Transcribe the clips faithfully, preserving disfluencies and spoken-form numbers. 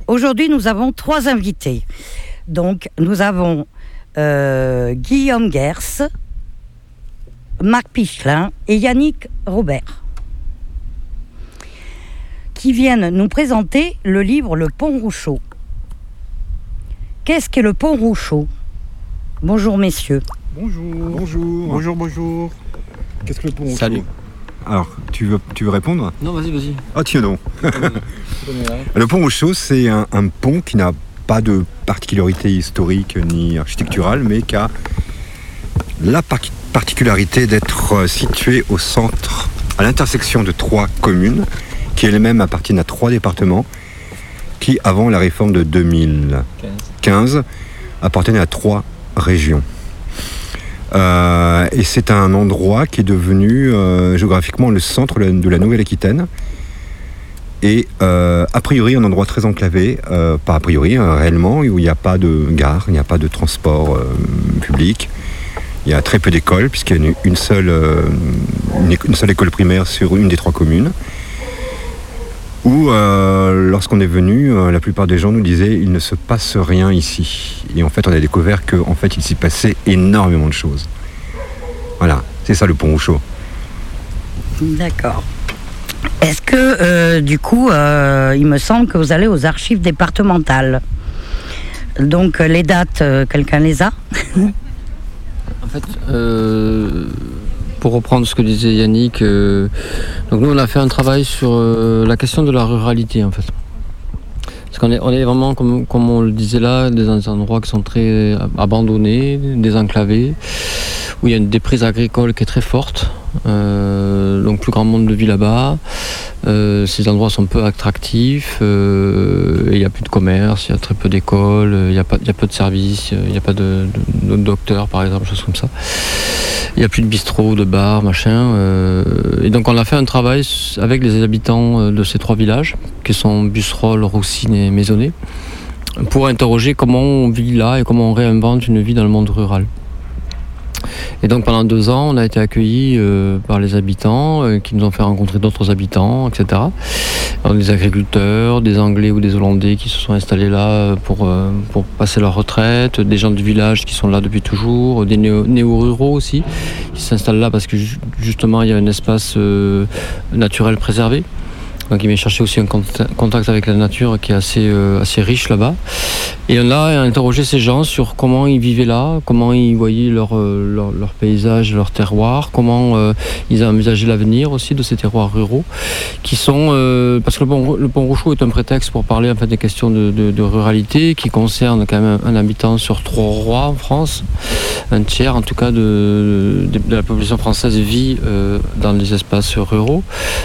aujourd'hui, nous avons trois invités. Donc, nous avons euh, Guillaume Gers, Marc Pichelin et Yannick Robert, qui viennent nous présenter le livre Le Pont Rouchot. Qu'est-ce qu'est le Pont Rouchot ? Bonjour messieurs. Bonjour. Bonjour. Bonjour, bonjour. Qu'est-ce que le Pont Rouchot ? Salut. Alors, tu veux, tu veux répondre ? Non, vas-y, vas-y. Ah, tiens donc. Le Pont Rouchot, c'est un, un pont qui n'a pas de particularité historique ni architecturale, mais qui a la par- particularité d'être situé au centre, à l'intersection de trois communes, qui elles-mêmes appartiennent à trois départements, qui, avant la réforme de deux mille quinze, appartenaient à trois régions. Euh, et c'est un endroit qui est devenu euh, géographiquement le centre de la Nouvelle-Aquitaine et euh, a priori un endroit très enclavé, euh, pas a priori, hein, réellement, où il n'y a pas de gare, il n'y a pas de transport euh, public, il y a très peu d'écoles puisqu'il y a une, une, seule, euh, une, une seule école primaire sur une des trois communes, où euh, lorsqu'on est venu, euh, la plupart des gens nous disaient il ne se passe rien ici. Et en fait, on a découvert qu'en fait, il s'y passait énormément de choses. Voilà, c'est ça le Pont Rouchot. D'accord. Est-ce que, euh, du coup, euh, il me semble que vous allez aux archives départementales. Donc, les dates, euh, quelqu'un les a ? En fait, euh, pour reprendre ce que disait Yannick, euh, donc nous on a fait un travail sur euh, la question de la ruralité en fait. Parce qu'on est, on est vraiment, comme, comme on le disait là, des endroits qui sont très abandonnés, désenclavés, où il y a une déprise agricole qui est très forte, euh, donc plus grand monde de vie là-bas. Euh, ces endroits sont peu attractifs, euh, et il n'y a plus de commerce, il y a très peu d'écoles, il y a, pas, il y a peu de services, il n'y a pas de, de, de docteurs par exemple, choses comme ça. Il n'y a plus de bistrots, de bars, machin. Euh, et donc on a fait un travail avec les habitants de ces trois villages, qui sont Busserolles, Roussines et Maisonnay, pour interroger comment on vit là et comment on réinvente une vie dans le monde rural. Et donc pendant deux ans, on a été accueillis euh, par les habitants, euh, qui nous ont fait rencontrer d'autres habitants, et cetera. Alors, des agriculteurs, des Anglais ou des Hollandais qui se sont installés là pour, euh, pour passer leur retraite, des gens du village qui sont là depuis toujours, des néo- néo-ruraux aussi, qui s'installent là parce que ju- justement il y a un espace euh, naturel préservé. Donc il m'a cherché aussi un contact avec la nature qui est assez, euh, assez riche là-bas. Et on a interrogé ces gens sur comment ils vivaient là, comment ils voyaient leur, euh, leur, leur paysage, leur terroir, comment euh, ils envisageaient l'avenir aussi de ces terroirs ruraux, qui sont... Euh, parce que le Pont, le Pont Rouchot est un prétexte pour parler en fait, des questions de, de, de ruralité, qui concernent quand même un, un habitant sur trois rois en France. Un tiers en tout cas de, de, de la population française vit euh, dans les espaces ruraux.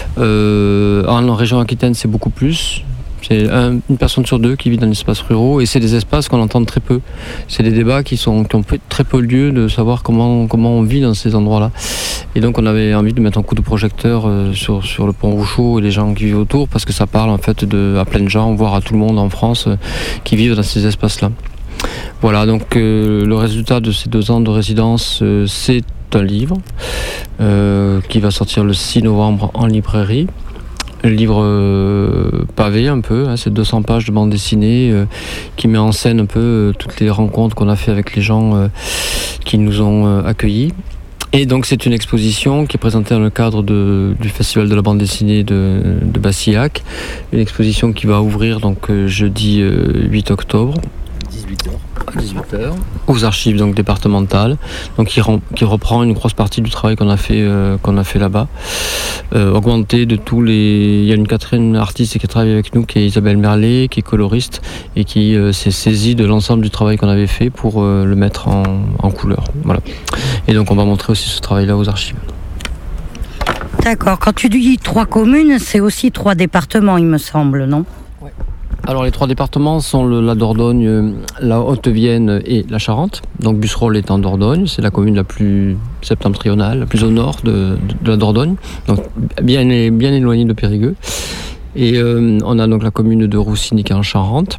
Euh, en région Aquitaine, c'est beaucoup plus. C'est un, une personne sur deux qui vit dans les espaces ruraux et c'est des espaces qu'on entend très peu. C'est des débats qui, sont, qui ont très peu lieu de savoir comment, comment on vit dans ces endroits-là. Et donc on avait envie de mettre un coup de projecteur euh, sur, sur le Pont Rouchot et les gens qui vivent autour parce que ça parle en fait de, à plein de gens, voire à tout le monde en France euh, qui vivent dans ces espaces-là. Voilà, donc euh, le résultat de ces deux ans de résidence, euh, c'est un livre euh, qui va sortir le six novembre en librairie. Le livre euh, pavé un peu, hein, c'est deux cents pages de bande dessinée euh, qui met en scène un peu euh, toutes les rencontres qu'on a fait avec les gens euh, qui nous ont euh, accueillis. Et donc c'est une exposition qui est présentée dans le cadre de, du Festival de la bande dessinée de, de Bassillac, une exposition qui va ouvrir donc euh, jeudi euh, huit octobre. dix-huit heures. dix-huit heures. Aux archives donc départementales, donc qui, rem, qui reprend une grosse partie du travail qu'on a fait euh, qu'on a fait là-bas, euh, augmenté de tous les. Il y a une quatrième artiste qui travaille avec nous, qui est Isabelle Merlet, qui est coloriste et qui euh, s'est saisie de l'ensemble du travail qu'on avait fait pour euh, le mettre en, en couleur. Voilà. Et donc on va montrer aussi ce travail-là aux archives. D'accord. Quand tu dis trois communes, c'est aussi trois départements, il me semble, non ? Ouais. Alors les trois départements sont le, la Dordogne, la Haute-Vienne et la Charente. Donc Busserolles est en Dordogne, c'est la commune la plus septentrionale, la plus au nord de, de, de la Dordogne, donc bien, bien éloignée de Périgueux. Et euh, on a donc la commune de Roussines qui est en Charente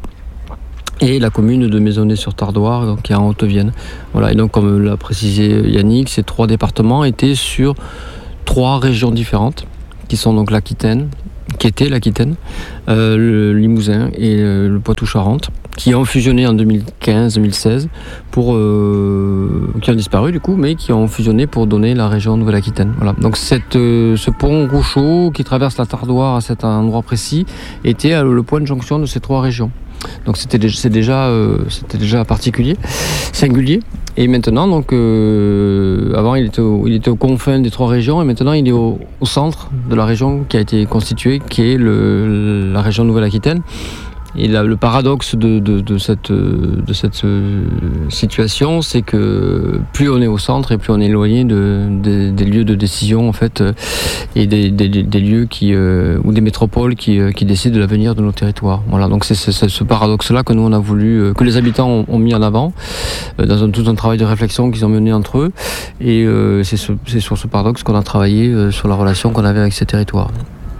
et la commune de Maisonnay-sur-Tardoire donc, qui est en Haute-Vienne. Voilà, et donc comme l'a précisé Yannick, ces trois départements étaient sur trois régions différentes qui sont donc l'Aquitaine, qui était l'Aquitaine, euh, le Limousin et euh, le Poitou-Charentes, qui ont fusionné en deux mille quinze deux mille seize, pour, euh, qui ont disparu du coup, mais qui ont fusionné pour donner la région Nouvelle-Aquitaine. Voilà. Donc cette, euh, ce pont Rouchot qui traverse la Tardoire à cet endroit précis était euh, le point de jonction de ces trois régions. Donc c'était déjà, c'est déjà, euh, c'était déjà particulier, singulier. Et maintenant, donc, euh, avant il était, au, il était aux confins des trois régions, et maintenant il est au, au centre de la région qui a été constituée, qui est le, la région Nouvelle-Aquitaine. Et là, le paradoxe de, de, de cette, de cette situation, c'est que plus on est au centre et plus on est éloigné de, de, des lieux de décision, en fait, et des, des, des lieux qui, euh, ou des métropoles qui, qui décident de l'avenir de nos territoires. Voilà, donc c'est, c'est, c'est ce paradoxe-là que nous on a voulu, que les habitants ont, ont mis en avant dans un, tout un travail de réflexion qu'ils ont mené entre eux. Et euh, c'est, ce, c'est sur ce paradoxe qu'on a travaillé euh, sur la relation qu'on avait avec ces territoires.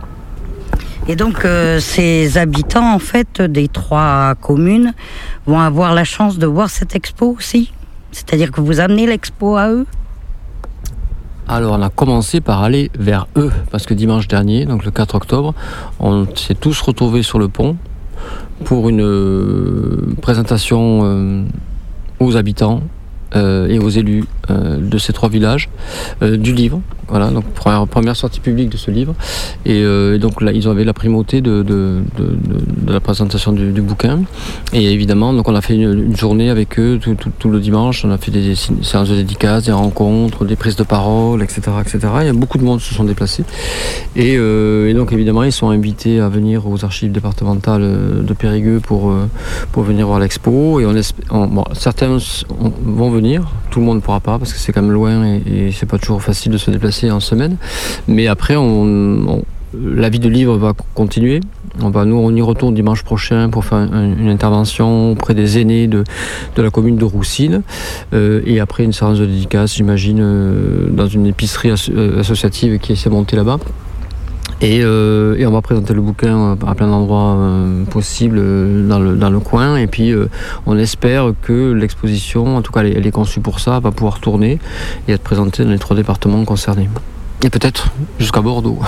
Et donc, euh, ces habitants, en fait, des trois communes, vont avoir la chance de voir cette expo aussi ? C'est-à-dire que vous amenez l'expo à eux ? Alors, on a commencé par aller vers eux, parce que dimanche dernier, donc le quatre octobre, on s'est tous retrouvés sur le pont pour une euh, présentation euh, aux habitants euh, et aux élus euh, de ces trois villages euh, du livre. Voilà, donc première, première sortie publique de ce livre. Et, euh, et donc là, ils avaient la primauté de, de, de, de, de la présentation du, du bouquin. Et évidemment, donc on a fait une, une journée avec eux tout, tout, tout le dimanche. On a fait des séances de dédicaces, des rencontres, des prises de parole, et cetera, et cetera. Il y a beaucoup de monde qui se sont déplacés. Et, euh, et donc évidemment, ils sont invités à venir aux archives départementales de Périgueux pour, pour venir voir l'expo. Et on, on bon, certains vont venir, tout le monde ne pourra pas parce que c'est quand même loin et, et c'est pas toujours facile de se déplacer en semaine, mais après on, on, la vie de livre va continuer. On va, nous on y retourne dimanche prochain pour faire une, une intervention auprès des aînés de, de la commune de Roussines, euh, et après une séance de dédicace, j'imagine, euh, dans une épicerie as, euh, associative qui s'est montée là-bas. Et, euh, et on va présenter le bouquin à plein d'endroits euh, possibles euh, dans, le, dans le coin. Et puis euh, on espère que l'exposition, en tout cas elle, elle est conçue pour ça, va pouvoir tourner et être présentée dans les trois départements concernés. Et peut-être jusqu'à Bordeaux.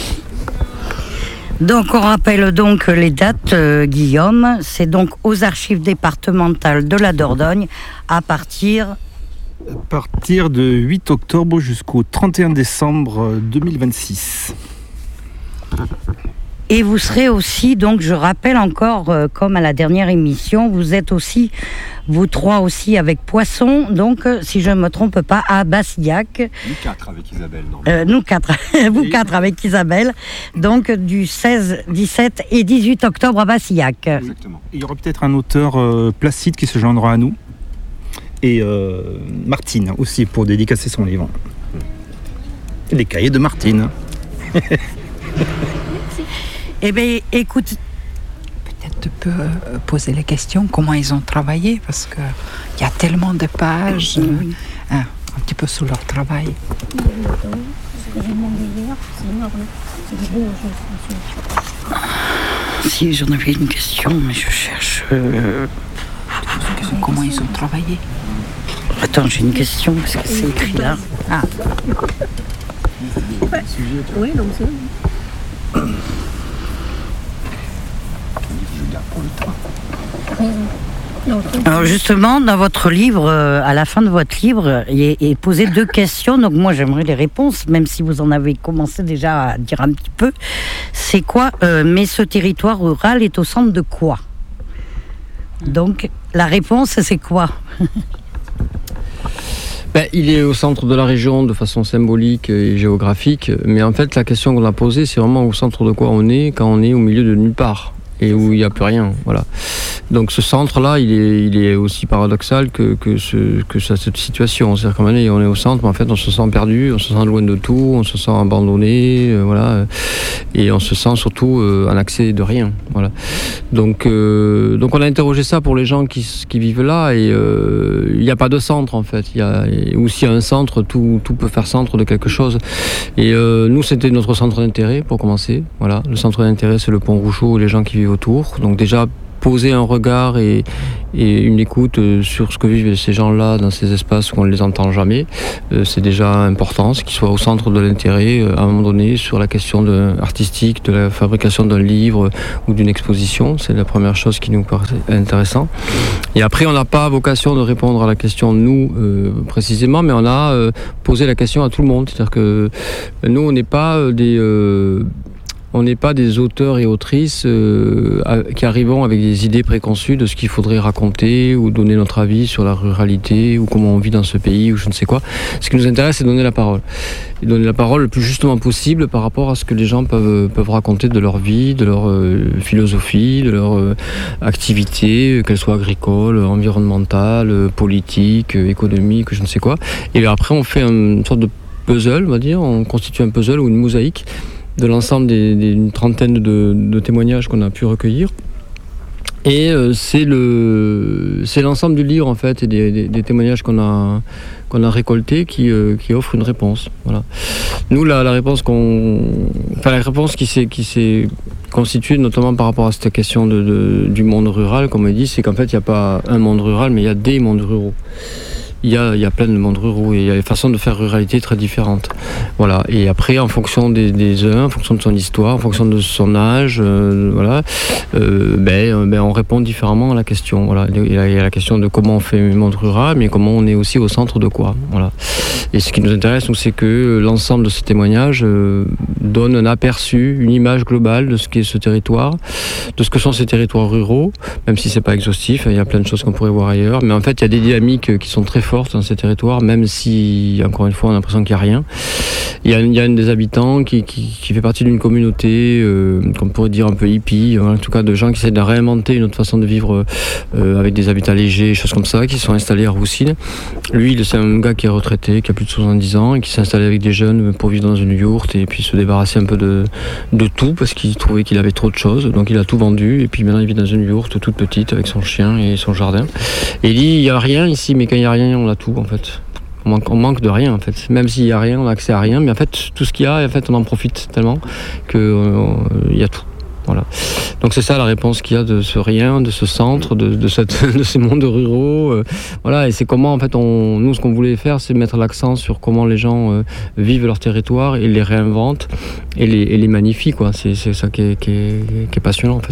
Donc on rappelle donc les dates, euh, Guillaume. C'est donc aux archives départementales de la Dordogne à partir... À partir de huit octobre jusqu'au trente et un décembre deux mille vingt-six. Et vous serez aussi, donc je rappelle encore, euh, comme à la dernière émission, vous êtes aussi, vous trois aussi avec Poisson, donc euh, si je ne me trompe pas, à Bassillac. Nous quatre avec Isabelle, non euh, Nous quatre, vous et... quatre avec Isabelle, donc du seize, dix-sept et dix-huit octobre à Bassillac. Exactement. Il y aura peut-être un auteur euh, Placide qui se joindra à nous, et euh, Martine aussi pour dédicacer son livre. Les cahiers de Martine. Eh bien, écoute... Peut-être tu peux poser les questions, comment ils ont travaillé, parce qu'il y a tellement de pages, mmh. euh, hein, un petit peu sur leur travail. Si, j'en avais une question, mais je cherche... Euh... Comment ils ont travaillé? Attends, j'ai une question, parce que c'est écrit là. Ah. Oui, donc c'est... Alors justement, dans votre livre, à la fin de votre livre, il est posé deux questions. Donc moi, j'aimerais les réponses, même si vous en avez commencé déjà à dire un petit peu. C'est quoi euh, mais ce territoire rural est au centre de quoi? Donc la réponse, c'est quoi? Ben, il est au centre de la région de façon symbolique et géographique, mais en fait la question qu'on a posée, c'est vraiment au centre de quoi on est quand on est au milieu de nulle part et où il n'y a plus rien. Voilà. Donc ce centre-là, il est, il est aussi paradoxal que, que, ce, que cette situation. C'est-à-dire qu'à un moment donné, on est au centre, mais en fait on se sent perdu, on se sent loin de tout, on se sent abandonné, euh, voilà, et on se sent surtout euh, en accès de rien. Voilà. Donc, euh, donc on a interrogé ça pour les gens qui, qui vivent là, et euh, il n'y a pas de centre en fait. Il y a, ou s'il y a un centre, tout, tout peut faire centre de quelque chose. Et euh, nous, c'était notre centre d'intérêt pour commencer. Voilà. Le centre d'intérêt, c'est le pont Rouchot et les gens qui vivent autour. Donc déjà, poser un regard et, et une écoute sur ce que vivent ces gens-là dans ces espaces où on ne les entend jamais, euh, c'est déjà important, c'est qu'ils soient au centre de l'intérêt euh, à un moment donné sur la question de, artistique, de la fabrication d'un livre ou d'une exposition. C'est la première chose qui nous paraît intéressant. Et après, on n'a pas vocation de répondre à la question nous euh, précisément, mais on a euh, posé la question à tout le monde. C'est-à-dire que nous, on n'est pas euh, des... Euh, On n'est pas des auteurs et autrices euh, à, qui arrivons avec des idées préconçues de ce qu'il faudrait raconter ou donner notre avis sur la ruralité ou comment on vit dans ce pays ou je ne sais quoi. Ce qui nous intéresse, c'est donner la parole. Et donner la parole le plus justement possible par rapport à ce que les gens peuvent, peuvent raconter de leur vie, de leur euh, philosophie, de leur euh, activité, qu'elle soit agricole, environnementale, euh, politique, euh, économique, je ne sais quoi. Et après, on fait une sorte de puzzle, on va dire. On constitue un puzzle ou une mosaïque de l'ensemble des, des, d'une trentaine de, de témoignages qu'on a pu recueillir. Et euh, c'est, le, c'est l'ensemble du livre en fait et des, des, des témoignages qu'on a, qu'on a récoltés qui, euh, qui offrent une réponse. Voilà. Nous, la, la réponse qu'on, enfin la réponse qui s'est, qui s'est constituée notamment par rapport à cette question de, de, du monde rural, comme on dit, c'est qu'en fait il n'y a pas un monde rural, mais il y a des mondes ruraux. Il y, a, il y a plein de mondes ruraux et il y a des façons de faire ruralité très différentes. Voilà. Et après, en fonction des, des uns, en fonction de son histoire, en fonction de son âge, euh, voilà, euh, ben, ben, on répond différemment à la question. Voilà. Il y a la question de comment on fait le monde rural, mais comment on est aussi au centre de quoi. Voilà. Et ce qui nous intéresse, nous, c'est que l'ensemble de ces témoignages euh, donne un aperçu, une image globale de ce qu'est ce territoire, de ce que sont ces territoires ruraux, même si c'est pas exhaustif, il y a plein de choses qu'on pourrait voir ailleurs. Mais en fait, il y a des dynamiques qui sont très forte dans ces territoires, même si, encore une fois, on a l'impression qu'il n'y a rien. Il y a, il y a une des habitants qui, qui, qui fait partie d'une communauté, euh, qu'on pourrait dire un peu hippie, en tout cas de gens qui essaient de réinventer une autre façon de vivre euh, avec des habitats légers, choses comme ça, qui sont installés à Roussine. Lui, c'est un gars qui est retraité, qui a plus de soixante-dix ans, et qui s'est installé avec des jeunes pour vivre dans une yourte et puis se débarrasser un peu de, de tout, parce qu'il trouvait qu'il avait trop de choses. Donc il a tout vendu, et puis maintenant il vit dans une yourte toute petite avec son chien et son jardin. Et il dit, il n'y a rien ici, mais quand il n'y a rien, on a tout en fait. On manque, on manque de rien en fait. Même s'il n'y a rien, on a accès à rien. Mais en fait, tout ce qu'il y a, en fait, on en profite tellement qu'il euh, y a tout. Voilà. Donc c'est ça la réponse qu'il y a de ce rien, de ce centre, de, de, cette, de ces mondes ruraux. Euh, voilà. Et c'est comment en fait, on, nous ce qu'on voulait faire, c'est mettre l'accent sur comment les gens euh, vivent leur territoire et les réinventent et les, et les magnifient. Quoi. C'est, c'est ça qui est, qui, est, qui est passionnant en fait.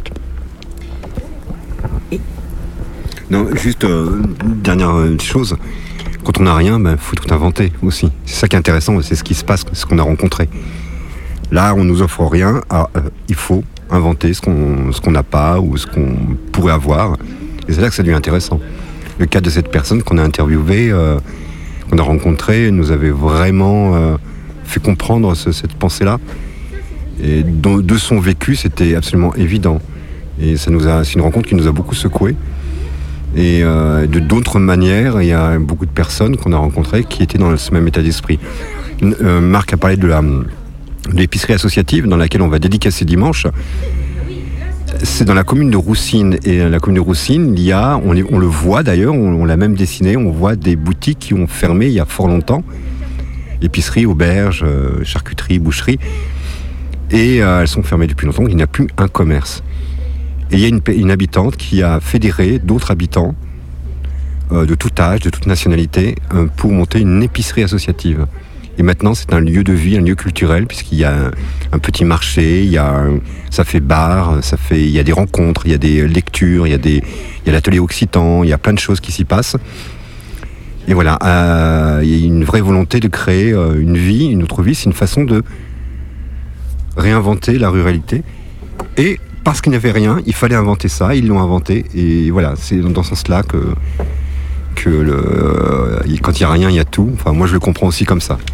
Non, juste euh, une dernière chose. Quand on n'a rien, il ben, faut tout inventer aussi. C'est ça qui est intéressant, c'est ce qui se passe, ce qu'on a rencontré. Là, on nous offre rien, alors, euh, il faut inventer ce qu'on ce qu'on n'a pas ou ce qu'on pourrait avoir. Et c'est là que ça devient intéressant. Le cas de cette personne qu'on a interviewée, euh, qu'on a rencontrée, nous avait vraiment euh, fait comprendre ce, cette pensée-là. Et dans, de son vécu, c'était absolument évident. Et ça nous a, c'est une rencontre qui nous a beaucoup secoués. Et euh, de d'autres manières, il y a beaucoup de personnes qu'on a rencontrées qui étaient dans ce même état d'esprit. Euh, Marc a parlé de, la, de l'épicerie associative dans laquelle on va dédicacer dimanche. C'est dans la commune de Roussine. Et dans la commune de Roussine, il y a, on, on le voit d'ailleurs, on, on l'a même dessiné, on voit des boutiques qui ont fermé il y a fort longtemps. Épicerie, auberge, euh, charcuterie, boucherie. Et euh, elles sont fermées depuis longtemps, il n'y a plus un commerce. Et il y a une, une habitante qui a fédéré d'autres habitants euh, de tout âge, de toute nationalité, euh, pour monter une épicerie associative. Et maintenant, c'est un lieu de vie, un lieu culturel, puisqu'il y a un, un petit marché, il y a un, ça fait bar, ça fait, il y a des rencontres, il y a des lectures, il y a, des, il y a l'atelier occitan, il y a plein de choses qui s'y passent. Et voilà, euh, il y a une vraie volonté de créer euh, une vie, une autre vie. C'est une façon de réinventer la ruralité. Et parce qu'il n'y avait rien, il fallait inventer ça, ils l'ont inventé. Et voilà, c'est dans ce sens-là que, que le, quand il n'y a rien, il y a tout. Enfin, moi, je le comprends aussi comme ça.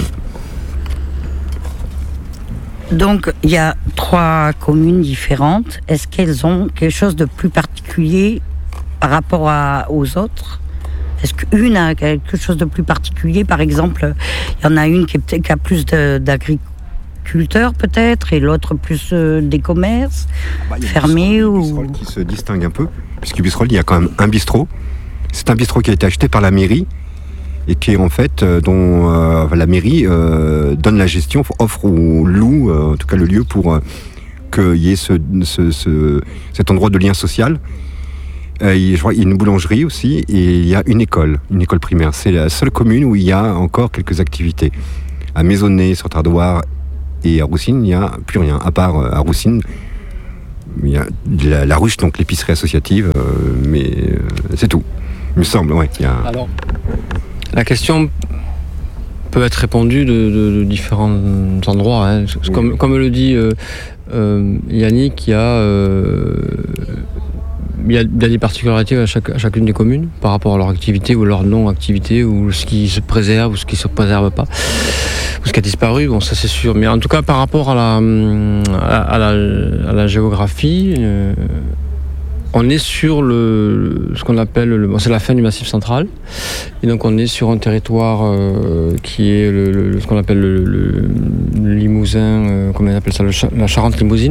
Donc, il y a trois communes différentes. Est-ce qu'elles ont quelque chose de plus particulier par rapport à, aux autres ? Est-ce qu'une a quelque chose de plus particulier ? Par exemple, il y en a une qui, est, qui a plus de, d'agriculteurs peut-être, et l'autre plus euh, des commerces bah, fermés ou... Bisserolles qui se distingue un peu, puisque Bisserolles, il y a quand même un bistrot. C'est un bistrot qui a été acheté par la mairie et qui est en fait euh, dont euh, la mairie euh, donne la gestion, offre ou loue, euh, en tout cas le lieu pour euh, qu'il y ait ce, ce, ce, cet endroit de lien social. Euh, il, je crois, il y a une boulangerie aussi, et il y a une école, une école primaire. C'est la seule commune où il y a encore quelques activités. À Maisonnay, sur Tardoire et à Roussines, il n'y a plus rien, à part euh, à Roussines. Il y a la, la ruche, donc l'épicerie associative, euh, mais euh, c'est tout. Il me semble, ouais. Il y a... Alors, la question peut être répondue de, de, de différents endroits. Hein. Oui. Comme, comme le dit euh, euh, Yannick, il y a, euh, il y a, il y a des particularités à, chaque, à chacune des communes par rapport à leur activité ou leur non-activité, ou ce qui se préserve ou ce qui ne se préserve pas, ou ce qui a disparu, bon ça c'est sûr. Mais en tout cas par rapport à la, à, à la, à la géographie, euh, on est sur le, ce qu'on appelle, le, bon, c'est la fin du Massif central, et donc on est sur un territoire euh, qui est le, le, ce qu'on appelle le, le, le Limousin, euh, comment on appelle ça, le, la Charente limousine.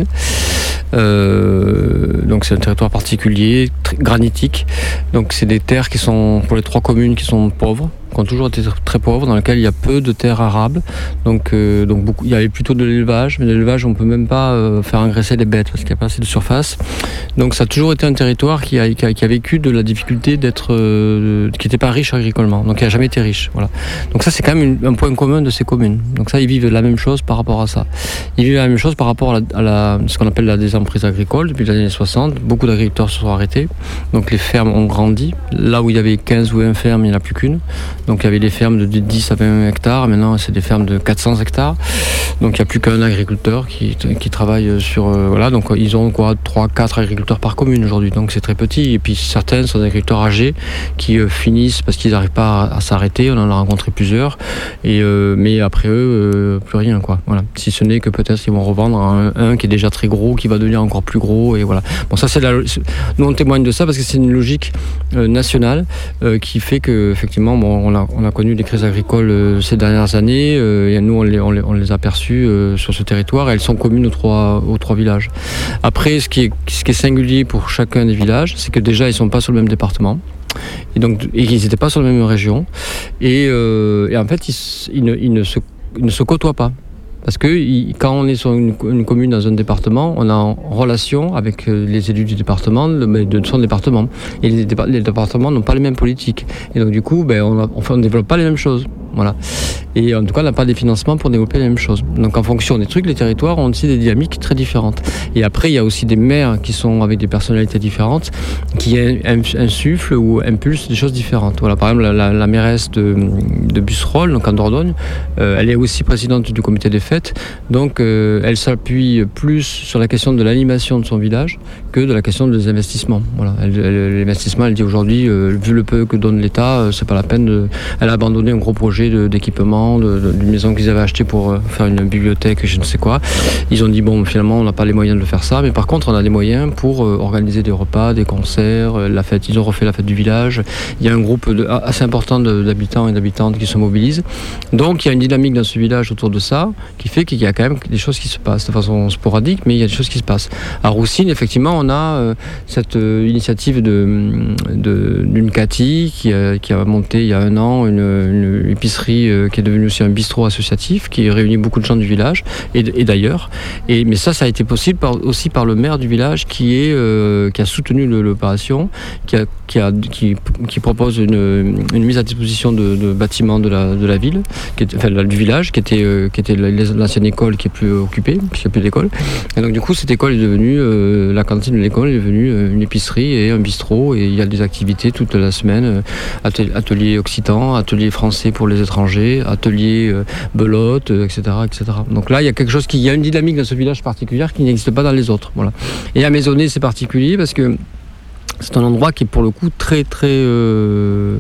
Euh, donc c'est un territoire particulier, très granitique. Donc c'est des terres qui sont, pour les trois communes, qui sont pauvres, qui ont toujours été très pauvres, dans lesquelles il y a peu de terres arables. Donc, euh, donc beaucoup, il y avait plutôt de l'élevage, mais l'élevage on peut même pas euh, faire engraisser les bêtes parce qu'il n'y a pas assez de surface. Donc ça a toujours été un territoire qui a, qui a, qui a vécu de la difficulté d'être, euh, qui n'était pas riche agricolement, donc qui n'a jamais été riche. Voilà. Donc ça c'est quand même une, un point commun de ces communes. Donc ça ils vivent la même chose par rapport à ça. Ils vivent la même chose par rapport à, la, à la, ce qu'on appelle la désemprise agricole depuis les années soixante. Beaucoup d'agriculteurs se sont arrêtés, donc les fermes ont grandi. Là où il y avait quinze ou vingt fermes, il n'y en a plus qu'une. Donc il y avait des fermes de dix à vingt hectares, maintenant c'est des fermes de quatre cents hectares. Donc il n'y a plus qu'un agriculteur qui, qui travaille sur... Euh, voilà, donc ils ont quoi, trois quatre agriculteurs par commune aujourd'hui, donc c'est très petit. Et puis certains sont des agriculteurs âgés qui euh, finissent parce qu'ils n'arrivent pas à, à s'arrêter, on en a rencontré plusieurs, et, euh, mais après eux, euh, plus rien quoi. Voilà. Si ce n'est que peut-être qu'ils vont revendre un, un qui est déjà très gros, qui va devenir encore plus gros, et voilà. Bon ça c'est la, nous on témoigne de ça parce que c'est une logique euh, nationale euh, qui fait que effectivement bon, on a, on a connu des crises agricoles euh, ces dernières années, euh, et nous on les, on les, on les a perçues euh, sur ce territoire, et elles sont communes aux trois, aux trois villages. Après ce qui est, ce qui est singulier pour chacun des villages, c'est que déjà ils ne sont pas sur le même département. Et donc et ils n'étaient pas sur la même région, et, euh, et en fait ils, ils, ne, ils, ne se, ils ne se côtoient pas. Parce que quand on est sur une, une commune dans un département, on est en relation avec les élus du département, de son département. Et les, les départements n'ont pas les mêmes politiques. Et donc du coup, ben, on ne développe pas les mêmes choses. Voilà. Et en tout cas, on n'a pas des financements pour développer les mêmes choses. Donc en fonction des trucs, les territoires ont aussi des dynamiques très différentes. Et après, il y a aussi des maires qui sont avec des personnalités différentes, qui insufflent ou impulsent des choses différentes. Voilà, par exemple, la, la, la mairesse de, de Busserolles, donc en Dordogne, euh, elle est aussi présidente du comité des fêtes. Donc euh, elle s'appuie plus sur la question de l'animation de son village que de la question des investissements. Voilà. Elle, elle, l'investissement, elle dit aujourd'hui, euh, vu le peu que donne l'État, euh, c'est pas la peine de... Elle a abandonné un gros projet de, d'équipement, de, de, d'une maison qu'ils avaient achetée pour euh, faire une bibliothèque, je ne sais quoi. Ils ont dit, bon, finalement, on n'a pas les moyens de faire ça, mais par contre, on a les moyens pour euh, organiser des repas, des concerts, euh, la fête. Ils ont refait la fête du village. Il y a un groupe de, assez important de, d'habitants et d'habitantes qui se mobilisent. Donc, il y a une dynamique dans ce village autour de ça, qui fait qu'il y a quand même des choses qui se passent de façon sporadique, mais il y a des choses qui se passent. À Roussines, effectivement, on a euh, cette euh, initiative de, de, d'une Cathy qui, euh, qui a monté il y a un an une, une épicerie euh, qui est devenue aussi un bistrot associatif qui réunit beaucoup de gens du village et, et d'ailleurs. Et, mais ça, ça a été possible par, aussi par le maire du village qui, est, euh, qui a soutenu le, l'opération, qui, a, qui, a, qui, qui propose une, une mise à disposition de, de bâtiments de la, de la ville, qui était, enfin, du village, qui était, euh, qui était les, l'ancienne école qui est plus occupée, puisqu'il n'y a plus d'école. Et donc du coup, cette école est devenue, euh, la cantine de l'école est devenue euh, une épicerie et un bistrot, et il y a des activités toute la semaine, euh, atelier, atelier occitan, atelier français pour les étrangers, atelier euh, belote, euh, et cetera, et cetera. Donc là, il y a quelque chose qui, il y a une dynamique dans ce village particulière qui n'existe pas dans les autres. Voilà. Et à Maisonnay, c'est particulier parce que c'est un endroit qui est pour le coup très très euh,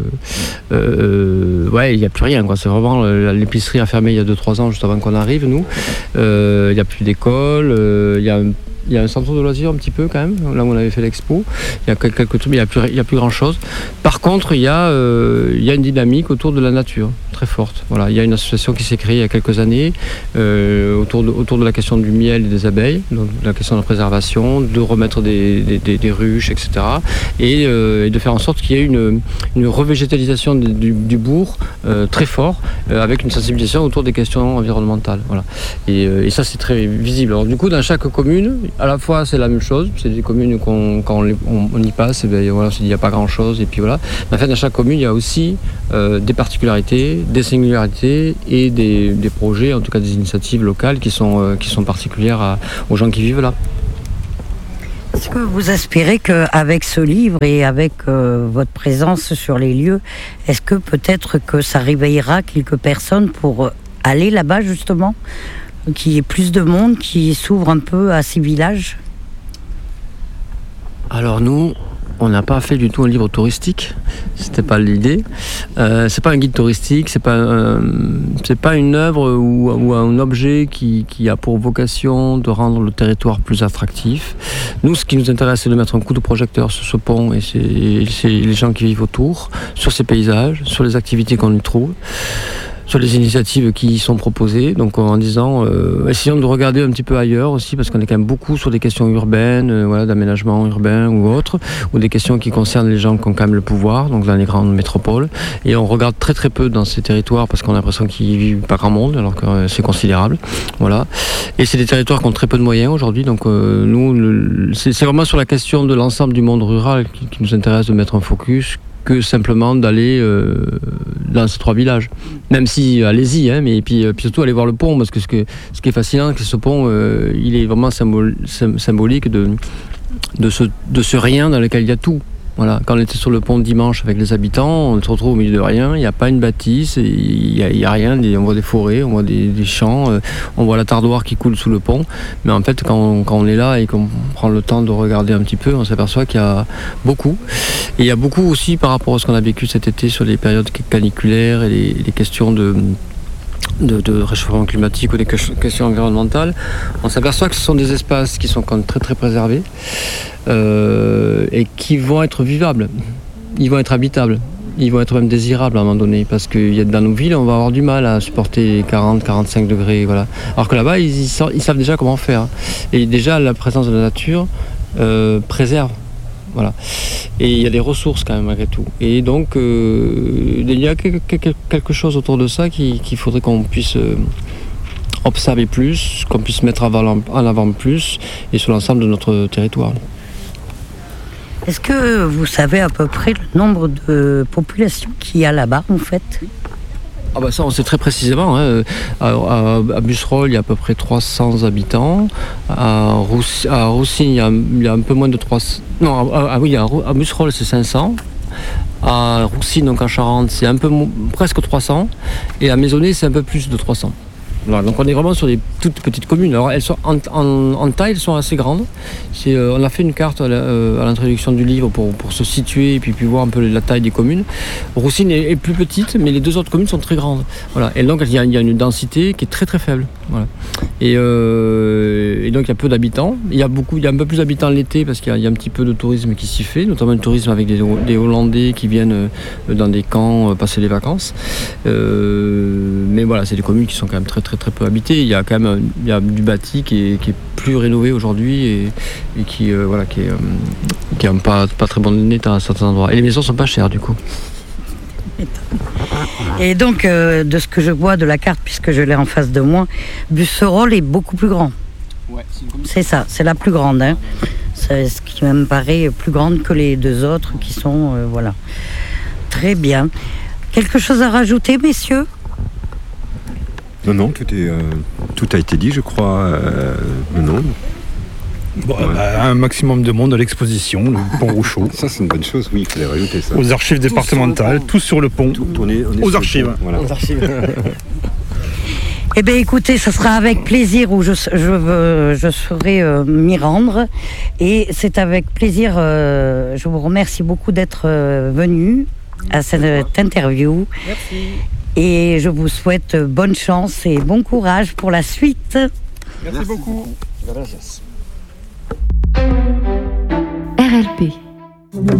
euh, ouais, il n'y a plus rien quoi. C'est vraiment l'épicerie a fermé il y a deux trois ans juste avant qu'on arrive nous. Euh, il n'y a plus d'école, euh, il y a un Il y a un centre de loisirs un petit peu quand même, là où on avait fait l'expo. Il y a quelques trucs, mais il n'y a plus, il y a plus grand chose. Par contre, il y a, euh, il y a une dynamique autour de la nature très forte. Voilà, il y a une association qui s'est créée il y a quelques années euh, autour, de, autour de la question du miel et des abeilles, donc la question de la préservation, de remettre des, des, des, des ruches, et cetera. Et, euh, et de faire en sorte qu'il y ait une, une revégétalisation du, du bourg euh, très fort, euh, avec une sensibilisation autour des questions environnementales. Voilà. Et, euh, et ça, c'est très visible. Alors du coup, dans chaque commune, à la fois c'est la même chose, c'est des communes qu'on, quand on, les, on, on y passe, et bien, voilà, on se dit il n'y a pas grand chose, et puis voilà. Mais en fait, dans chaque commune, il y a aussi euh, des particularités, des singularités et des, des projets, en tout cas des initiatives locales qui sont, euh, qui sont particulières à, aux gens qui vivent là. Est-ce que vous espérez qu'avec ce livre et avec euh, votre présence sur les lieux, est-ce que peut-être que ça réveillera quelques personnes pour aller là-bas justement, qu'il y ait plus de monde qui s'ouvre un peu à ces villages? Alors nous, on n'a pas fait du tout un livre touristique, c'était pas l'idée. Euh, c'est pas un guide touristique, c'est pas, euh, c'est pas une œuvre ou, ou un objet qui, qui a pour vocation de rendre le territoire plus attractif. Nous, ce qui nous intéresse, c'est de mettre un coup de projecteur sur ce pont et c'est, c'est les gens qui vivent autour, sur ces paysages, sur les activités qu'on y trouve, sur les initiatives qui y sont proposées, donc en disant, euh, essayons de regarder un petit peu ailleurs aussi, parce qu'on est quand même beaucoup sur des questions urbaines, euh, voilà, d'aménagement urbain ou autre, ou des questions qui concernent les gens qui ont quand même le pouvoir, donc dans les grandes métropoles, et on regarde très très peu dans ces territoires, parce qu'on a l'impression qu'ils vivent pas grand monde, alors que euh, c'est considérable, voilà. Et c'est des territoires qui ont très peu de moyens aujourd'hui, donc euh, nous, le, c'est, c'est vraiment sur la question de l'ensemble du monde rural qui, qui nous intéresse de mettre un focus, que simplement d'aller euh, dans ces trois villages. Même si, allez-y, hein, mais puis, puis surtout aller voir le pont, parce que ce, que, ce qui est fascinant, c'est que ce pont, euh, il est vraiment symbole, symbolique de, de, ce, de ce rien dans lequel il y a tout. Voilà. Quand on était sur le pont dimanche avec les habitants, on se retrouve au milieu de rien, il n'y a pas une bâtisse, il n'y a, il y a rien, on voit des forêts, on voit des, des champs, euh, on voit la Tardoire qui coule sous le pont, mais en fait quand on, quand on est là et qu'on prend le temps de regarder un petit peu, on s'aperçoit qu'il y a beaucoup. Et il y a beaucoup aussi par rapport à ce qu'on a vécu cet été sur les périodes caniculaires et les, les questions de... De, de réchauffement climatique ou des questions environnementales, on s'aperçoit que ce sont des espaces qui sont quand même très très préservés euh, et qui vont être vivables, ils vont être habitables, ils vont être même désirables à un moment donné, parce que dans nos villes on va avoir du mal à supporter quarante à quarante-cinq degrés, voilà. Alors que là-bas ils, ils, savent, ils savent déjà comment faire, et déjà la présence de la nature euh, préserve. Voilà. Et il y a des ressources quand même malgré tout. Et donc euh, il y a quelque chose autour de ça qu'il, qu'il faudrait qu'on puisse euh, observer plus, qu'on puisse mettre en avant plus, et sur l'ensemble de notre territoire. Est-ce que vous savez à peu près le nombre de populations qu'il y a là-bas en fait? Ah bah ça on sait très précisément, hein. à, à, à Busserolles il y a à peu près trois cents habitants, à, Rouss, à Roussy il y, a, il y a un peu moins de trois cents, non à, à, oui, à, à Busserolles c'est cinq cents, à Roussy donc en Charente c'est un peu presque trois cents, et à Maisonnay c'est un peu plus de trois cents. Voilà, donc on est vraiment sur des toutes petites communes. Alors elles sont en, en, en taille, elles sont assez grandes. C'est, euh, on a fait une carte à, la, euh, à l'introduction du livre pour, pour se situer et puis, puis voir un peu la taille des communes. Roussine est, est plus petite, mais les deux autres communes sont très grandes. Voilà. Et donc il y, a, il y a une densité qui est très très faible. Voilà. Et, euh, et donc il y a peu d'habitants. Il y a beaucoup, il y a un peu plus d'habitants l'été parce qu'il y a, il y a un petit peu de tourisme qui s'y fait, notamment un tourisme avec des, des Hollandais qui viennent dans des camps euh, passer les vacances. Euh, mais voilà, c'est des communes qui sont quand même très très très peu habité. Il y a quand même il y a du bâti qui est, qui est plus rénové aujourd'hui et, et qui euh, voilà qui est, euh, qui est pas, pas très bon état à certains endroits. Et les maisons sont pas chères du coup. Et donc euh, de ce que je vois de la carte, puisque je l'ai en face de moi, Busserolles est beaucoup plus grand. Ouais, c'est, c'est ça, c'est la plus grande. Hein. C'est ce qui me paraît plus grande que les deux autres qui sont euh, voilà. Très bien. Quelque chose à rajouter, messieurs? Non, non, tout, est, euh, tout a été dit, je crois. Euh, non. Bon, ouais. bah, un maximum de monde à l'exposition, le pont Rouchot. Ça, c'est une bonne chose, oui, il fallait rajouter ça. Aux archives tout départementales, tout sur le pont. Tout, on est, on est aux, archives. Pont, voilà. aux archives. Eh bien, écoutez, ça sera avec plaisir où je, je, je saurai euh, m'y rendre. Et c'est avec plaisir, euh, je vous remercie beaucoup d'être euh, venu à cette interview. Merci. Et je vous souhaite bonne chance et bon courage pour la suite. Merci, Merci. beaucoup. Gracias. R L P